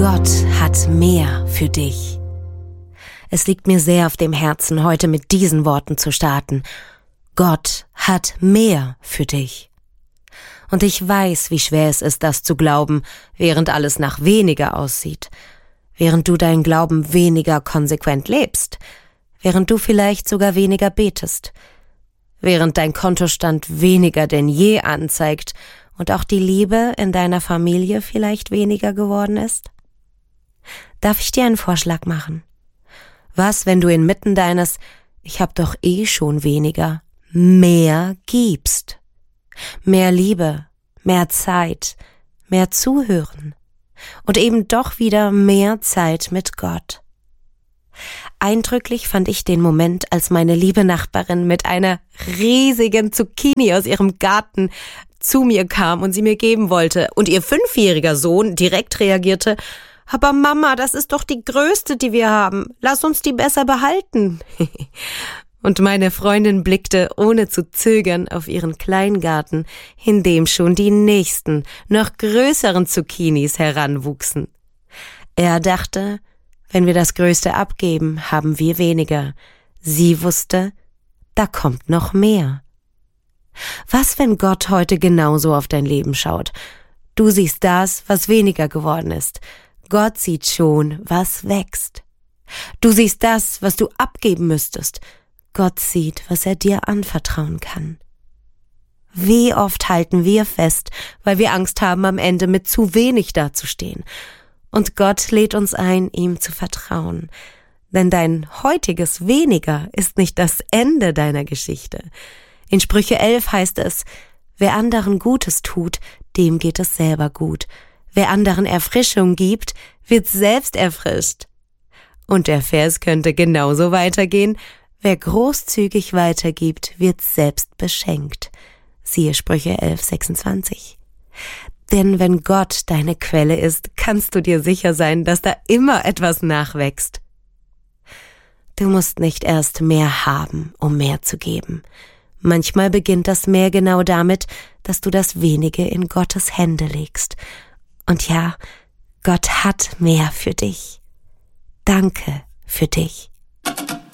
Gott hat mehr für dich. Es liegt mir sehr auf dem Herzen, heute mit diesen Worten zu starten. Gott hat mehr für dich. Und ich weiß, wie schwer es ist, das zu glauben, während alles nach weniger aussieht, während du deinen Glauben weniger konsequent lebst, während du vielleicht sogar weniger betest, während dein Kontostand weniger denn je anzeigt und auch die Liebe in deiner Familie vielleicht weniger geworden ist? Darf ich dir einen Vorschlag machen? Was, wenn du inmitten deines „Ich hab doch eh schon weniger" mehr gibst? Mehr Liebe, mehr Zeit, mehr Zuhören und eben doch wieder mehr Zeit mit Gott. Eindrücklich fand ich den Moment, als meine liebe Nachbarin mit einer riesigen Zucchini aus ihrem Garten zu mir kam und sie mir geben wollte und ihr 5-jähriger Sohn direkt reagierte: „Aber Mama, das ist doch die größte, die wir haben. Lass uns die besser behalten." Und meine Freundin blickte ohne zu zögern auf ihren Kleingarten, in dem schon die nächsten, noch größeren Zucchinis heranwuchsen. Er dachte, wenn wir das Größte abgeben, haben wir weniger. Sie wusste, da kommt noch mehr. Was, wenn Gott heute genauso auf dein Leben schaut? Du siehst das, was weniger geworden ist. Gott sieht schon, was wächst. Du siehst das, was du abgeben müsstest. Gott sieht, was er dir anvertrauen kann. Wie oft halten wir fest, weil wir Angst haben, am Ende mit zu wenig dazustehen. Und Gott lädt uns ein, ihm zu vertrauen. Denn dein heutiges Weniger ist nicht das Ende deiner Geschichte. In Sprüche 11 heißt es: Wer anderen Gutes tut, dem geht es selber gut. Wer anderen Erfrischung gibt, wird selbst erfrischt. Und der Vers könnte genauso weitergehen: Wer großzügig weitergibt, wird selbst beschenkt. Siehe Sprüche 11,26. Denn wenn Gott deine Quelle ist, kannst du dir sicher sein, dass da immer etwas nachwächst. Du musst nicht erst mehr haben, um mehr zu geben. Manchmal beginnt das Mehr genau damit, dass du das Wenige in Gottes Hände legst. Und ja, Gott hat mehr für dich. Danke für dich.